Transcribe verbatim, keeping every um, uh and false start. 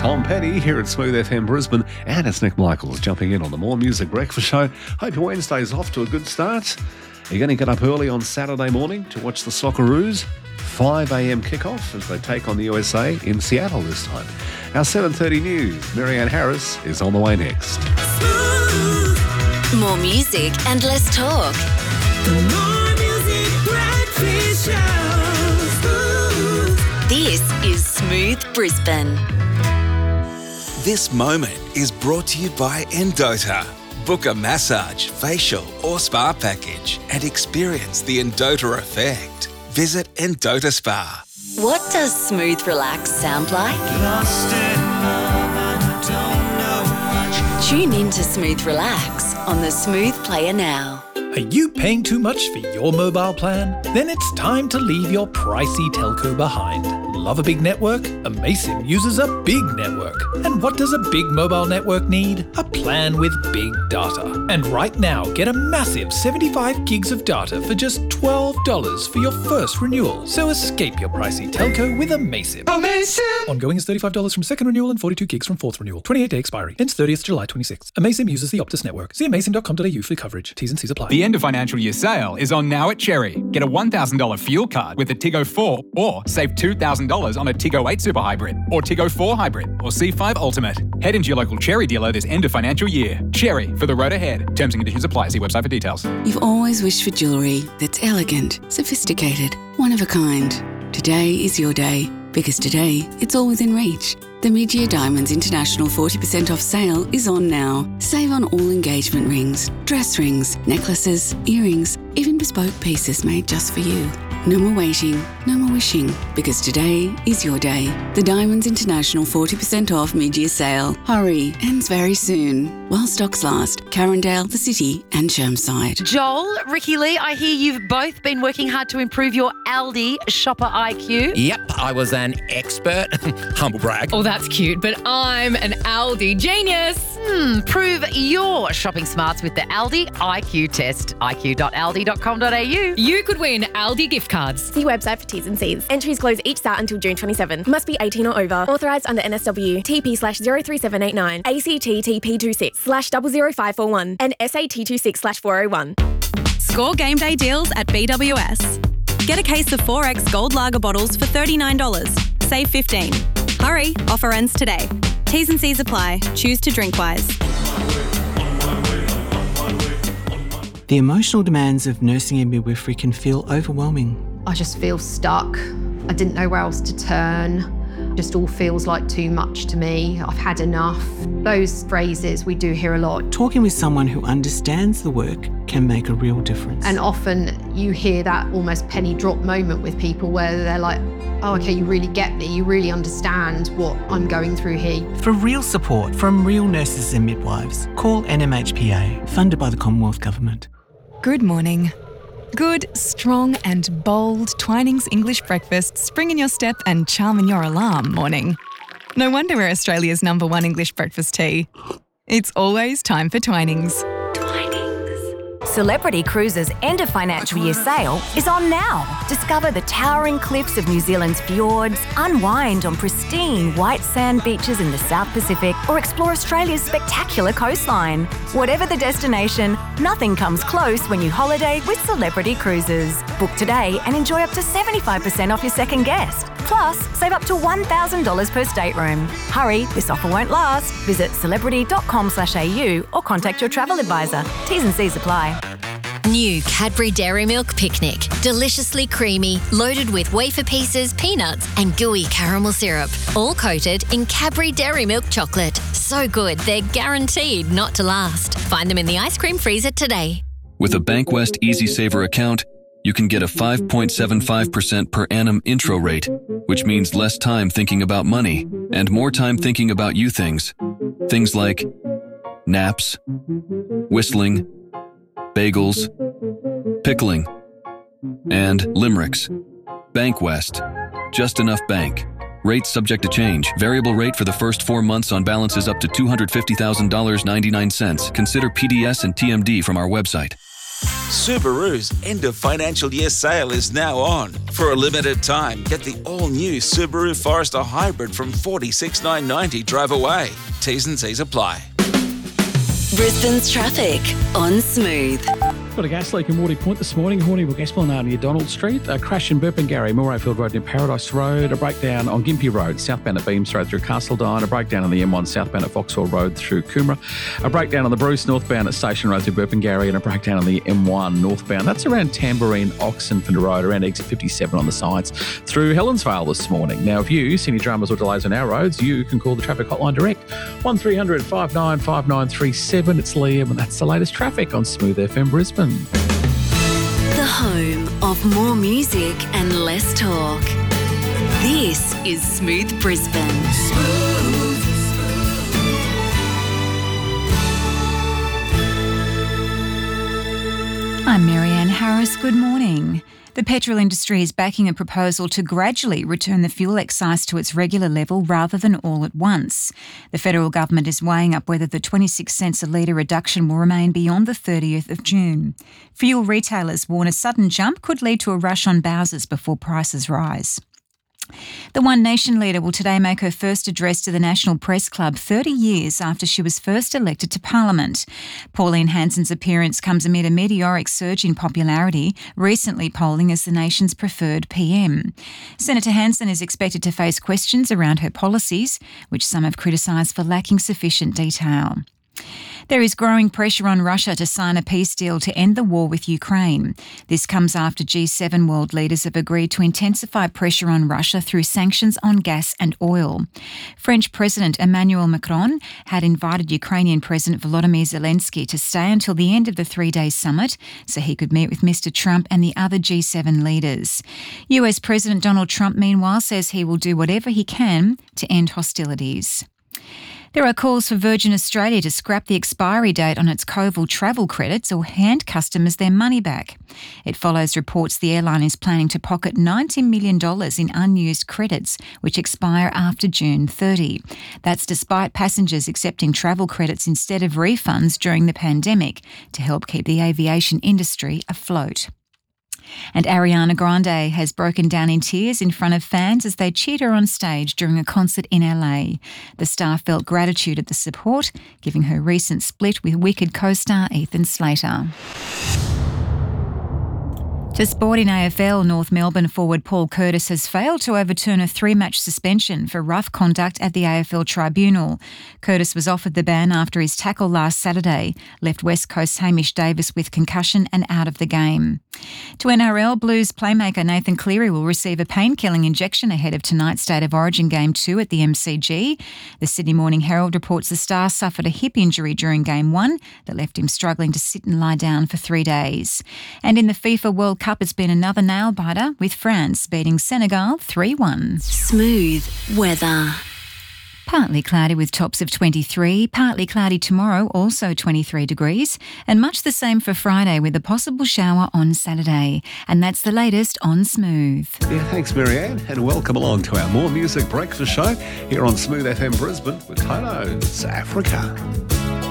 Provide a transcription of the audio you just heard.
Tom Petty here at Smooth F M Brisbane, and it's Nick Michaels jumping in on the More Music Breakfast Show. Hope your Wednesday's off to a good start. Are you going to get up early on Saturday morning to watch the Socceroos? five a.m. kickoff as they take on the U S A in Seattle this time. Our seven thirty news, Marianne Harris is on the way next. More music and less talk. The More Music Breakfast Show. This is Smooth Brisbane. This moment is brought to you by Endota. Book a massage, facial or spa package and experience the Endota effect. Visit Endota Spa. What does smooth relax sound like? Lost in love and I don't know much. Tune in to Smooth Relax on the Smooth Player now. Are you paying too much for your mobile plan? Then it's time to leave your pricey telco behind. Love a big network? Amaysim uses a big network. And what does a big mobile network need? A plan with big data. And right now, get a massive seventy-five gigs of data for just twelve dollars for your first renewal. So escape your pricey telco with Amaysim. Amaysim! Ongoing is thirty-five dollars from second renewal and forty-two gigs from fourth renewal. twenty-eight day expiry. Ends thirtieth July twenty-sixth. Amaysim uses the Optus network. See amaysim dot com dot a u for coverage. T's and C's apply. The end of financial year sale is on now at Cherry. Get a one thousand dollars fuel card with a Tiggo four or save two thousand dollars on a Tiggo eight Super Hybrid or Tiggo four Hybrid or C five Ultimate. Head into your local Cherry dealer this end of financial year. Cherry, for the road ahead. Terms and conditions apply. See website for details. You've always wished for jewellery that's elegant, sophisticated, one of a kind. Today is your day, because today it's all within reach. The Mid-Year Diamonds International forty percent off sale is on now. Save on all engagement rings, dress rings, necklaces, earrings, even bespoke pieces made just for you. No more waiting, no more wishing, because today is your day. The Diamonds International forty percent off mid-year sale. Hurry, ends very soon. While stocks last, Carindale, the City and Chermside. Joel, Ricky Lee, I hear you've both been working hard to improve your Aldi shopper I Q. Yep, I was an expert. Humble brag. Oh, that's cute, but I'm an Aldi genius. Hmm, prove your shopping smarts with the Aldi I Q test. I Q dot aldi dot com dot a u. You could win Aldi gift cards. See website for T's and C's. Entries close each start until June twenty-seventh. Must be eighteen or over. Authorised under N S W. T P slash zero three seven eight nine. A C T T P two six slash zero zero five four one. And S A T two six slash four oh one. Score game day deals at B W S. Get a case of four X Gold Lager bottles for thirty-nine dollars. Save fifteen dollars. Hurry, offer ends today. T's and C's apply. Choose to drink wise. The emotional demands of nursing and midwifery can feel overwhelming. I just feel stuck. I didn't know where else to turn. Just all feels like too much to me. I've had enough. Those phrases we do hear a lot. Talking with someone who understands the work can make a real difference. And often you hear that almost penny drop moment with people where they're like, oh, okay, you really get me. You really understand what I'm going through here. For real support from real nurses and midwives, call N M H P A, funded by the Commonwealth Government. Good morning. Good, strong and bold Twinings English breakfast spring in your step and charm in your alarm morning. No wonder we're Australia's number one English breakfast tea. It's always time for Twinings. Celebrity Cruises' end of financial year sale is on now. Discover the towering cliffs of New Zealand's fjords, unwind on pristine white sand beaches in the South Pacific, or explore Australia's spectacular coastline. Whatever the destination, nothing comes close when you holiday with Celebrity Cruises. Book today and enjoy up to seventy-five percent off your second guest. Plus, save up to one thousand dollars per stateroom. Hurry, this offer won't last. Visit celebrity dot com slash a u or contact your travel advisor. T's and C's apply. New Cadbury Dairy Milk Picnic. Deliciously creamy, loaded with wafer pieces, peanuts and gooey caramel syrup. All coated in Cadbury Dairy Milk chocolate. So good, they're guaranteed not to last. Find them in the ice cream freezer today. With a Bankwest Easy Saver account, you can get a five point seven five percent per annum intro rate, which means less time thinking about money and more time thinking about you things. Things like naps, whistling, bagels, pickling, and limericks. Bankwest. Just enough bank. Rates subject to change. Variable rate for the first four months on balances up to two hundred fifty thousand dollars and ninety-nine cents. Consider P D S and T M D from our website. Subaru's end of financial year sale is now on. For a limited time, get the all-new Subaru Forester Hybrid from forty-six thousand nine hundred ninety drive away. T's and C's apply. Brisbane's traffic on Smooth. Got a gas leak in Wardy Point this morning, Hornybrook Esplanade near Donald Street, a crash in Burpengary, Morayfield Road near Paradise Road, a breakdown on Gympie Road, southbound at Beams Road through Castledine, a breakdown on the M one southbound at Vauxhall Road through Coomera, a breakdown on the Bruce northbound at Station Road through Burpengary, and a breakdown on the M one northbound. That's around Tamborine, Oxenford Road, around exit fifty-seven on the sides through Helensvale this morning. Now, if you see any dramas or delays on our roads, you can call the traffic hotline direct, one three hundred five nine five nine three seven. It's Liam, and that's the latest traffic on Smooth F M Brisbane. The home of more music and less talk. This is Smooth Brisbane. Smooth. I'm Marianne Harris. Good morning. The petrol industry is backing a proposal to gradually return the fuel excise to its regular level rather than all at once. The federal government is weighing up whether the twenty-six cents a litre reduction will remain beyond the thirtieth of June. Fuel retailers warn a sudden jump could lead to a rush on bowsers before prices rise. The One Nation leader will today make her first address to the National Press Club thirty years after she was first elected to Parliament. Pauline Hanson's appearance comes amid a meteoric surge in popularity, recently polling as the nation's preferred P M. Senator Hanson is expected to face questions around her policies, which some have criticised for lacking sufficient detail. There is growing pressure on Russia to sign a peace deal to end the war with Ukraine. This comes after G seven world leaders have agreed to intensify pressure on Russia through sanctions on gas and oil. French President Emmanuel Macron had invited Ukrainian President Volodymyr Zelensky to stay until the end of the three-day summit so he could meet with Mister Trump and the other G seven leaders. U S President Donald Trump, meanwhile, says he will do whatever he can to end hostilities. There are calls for Virgin Australia to scrap the expiry date on its Coval travel credits or hand customers their money back. It follows reports the airline is planning to pocket ninety million dollars in unused credits, which expire after June thirtieth. That's despite passengers accepting travel credits instead of refunds during the pandemic to help keep the aviation industry afloat. And Ariana Grande has broken down in tears in front of fans as they cheered her on stage during a concert in L A. The star felt gratitude at the support, giving her recent split with Wicked co-star Ethan Slater. To sport in A F L, North Melbourne forward Paul Curtis has failed to overturn a three-match suspension for rough conduct at the A F L Tribunal. Curtis was offered the ban after his tackle last Saturday left West Coast's Hamish Davis with concussion and out of the game. To N R L, Blues playmaker Nathan Cleary will receive a pain-killing injection ahead of tonight's State of Origin Game two at the M C G. The Sydney Morning Herald reports the star suffered a hip injury during Game one that left him struggling to sit and lie down for three days. And in the FIFA World Cup, it's been another nail-biter, with France beating Senegal three one. Smooth weather. Partly cloudy with tops of twenty-three, partly cloudy tomorrow, also twenty-three degrees, and much the same for Friday with a possible shower on Saturday. And that's the latest on Smooth. Yeah, thanks, Marianne, and welcome along to our More Music Breakfast show here on Smooth F M Brisbane with Toto. It's Africa.